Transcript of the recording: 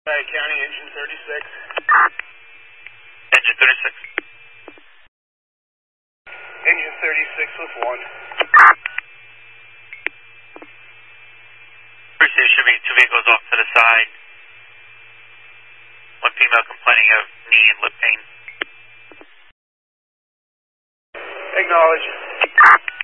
County, engine 36. Engine 36. Engine 36 with 1. Appreciate it. Should be 2 vehicles off to the side. One female complaining of knee and lip pain. Acknowledge.